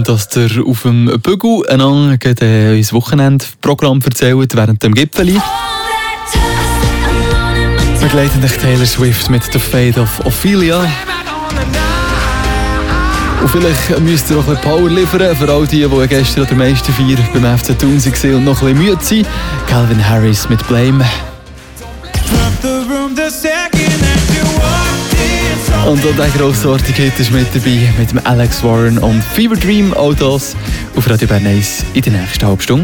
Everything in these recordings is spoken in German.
dass der auf dem Bügel einander ins Wochenendprogramm erzählt während dem Gipfeli. Begleiten dich Taylor Swift mit The Fate of Ophelia. Und vielleicht müsst ihr noch ein bisschen Power liefern für all die gestern an der Meisterfeier beim FC Thun waren und noch ein bisschen müde sind. Calvin Harris mit Blame. Und auch der grossartige Hit ist mit dabei, mit dem Alex Warren und Fever Dream. All das auf Radio Bern 1 in der nächsten Halbstunde.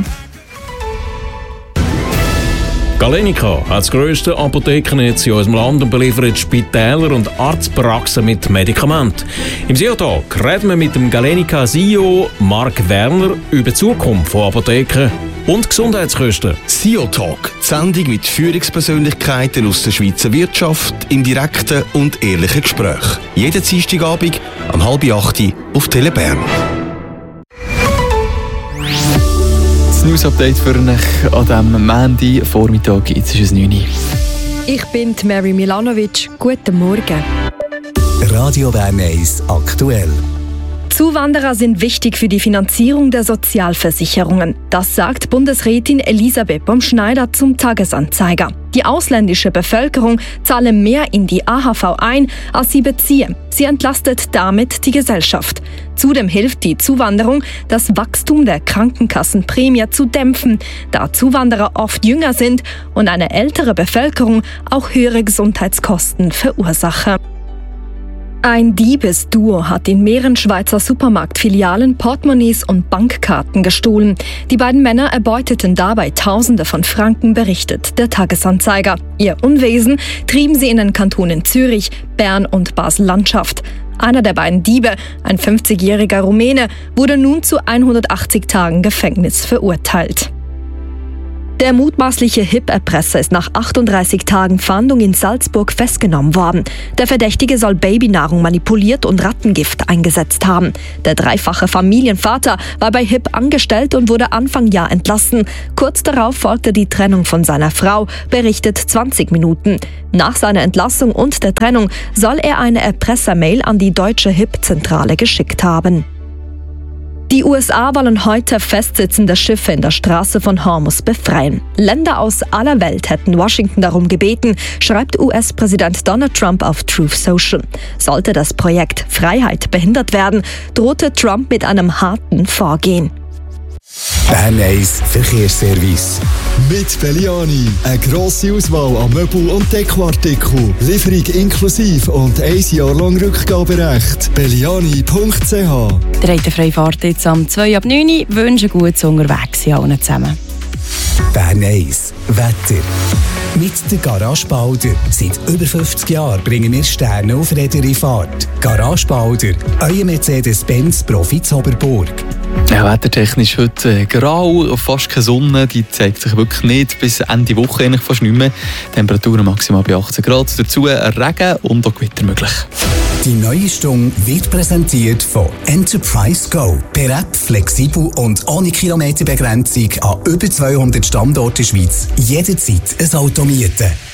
Galenica hat das grösste Apothekennetz in unserem Land und beliefert Spitäler und Arztpraxen mit Medikamenten. Im SEO-Talk reden wir mit dem Galenica-CEO Mark Werner über die Zukunft von Apotheken und Gesundheitskosten. SEO-Talk, die Sendung mit Führungspersönlichkeiten aus der Schweizer Wirtschaft im direkten und ehrlichen Gespräch. Jeden Dienstagabend um 7:30 auf Tele Bern. Das News-Update für euch an diesem Montag-Vormittag. Jetzt ist es 9 Uhr. Ich bin Mary Milanovic. Guten Morgen. Radio Bern 1 aktuell. Zuwanderer sind wichtig für die Finanzierung der Sozialversicherungen. Das sagt Bundesrätin Elisabeth Baum-Schneider zum Tagesanzeiger. Die ausländische Bevölkerung zahle mehr in die AHV ein, als sie beziehe. Sie entlastet damit die Gesellschaft. Zudem hilft die Zuwanderung, das Wachstum der Krankenkassenprämie zu dämpfen, da Zuwanderer oft jünger sind und eine ältere Bevölkerung auch höhere Gesundheitskosten verursache. Ein Diebesduo hat in mehreren Schweizer Supermarktfilialen Portemonnaies und Bankkarten gestohlen. Die beiden Männer erbeuteten dabei Tausende von Franken, berichtet der Tagesanzeiger. Ihr Unwesen trieben sie in den Kantonen Zürich, Bern und Basel-Landschaft. Einer der beiden Diebe, ein 50-jähriger Rumäne, wurde nun zu 180 Tagen Gefängnis verurteilt. Der mutmaßliche HIP-Erpresser ist nach 38 Tagen Fahndung in Salzburg festgenommen worden. Der Verdächtige soll Babynahrung manipuliert und Rattengift eingesetzt haben. Der dreifache Familienvater war bei HIP angestellt und wurde Anfang Jahr entlassen. Kurz darauf folgte die Trennung von seiner Frau, berichtet 20 Minuten. Nach seiner Entlassung und der Trennung soll er eine Erpressermail an die deutsche HIP-Zentrale geschickt haben. Die USA wollen heute festsitzende Schiffe in der Straße von Hormuz befreien. Länder aus aller Welt hätten Washington darum gebeten, schreibt US-Präsident Donald Trump auf Truth Social. Sollte das Projekt Freiheit behindert werden, drohte Trump mit einem harten Vorgehen. Bern 1 Verkehrsservice. Mit Belliani. Eine grosse Auswahl an Möbel- und Dekoartikeln. Lieferung inklusive und 1 Jahr lang Rückgaberecht. Belliani.ch. Ihr habt eine freie Fahrt jetzt am 2 ab 9 Uhr. Wünschen gutes Unterwegs allen zusammen. Bern 1 Wetter. Mit der Garage Balder. Seit über 50 Jahren bringen wir Sterne auf Räder in Fahrt. Garage Balder, euer Mercedes-Benz Profi Zoberburg. Ja, wettertechnisch heute grau, fast keine Sonne, die zeigt sich wirklich nicht. Bis Ende Woche eigentlich fast nicht mehr. Temperaturen maximal bei 18 Grad. Dazu Regen und auch Gewitter möglich. Die neue Stunde wird präsentiert von Enterprise Go. Per App, flexibel und ohne Kilometerbegrenzung an über 200 Standorten in der Schweiz. Jederzeit ein Auto mieten.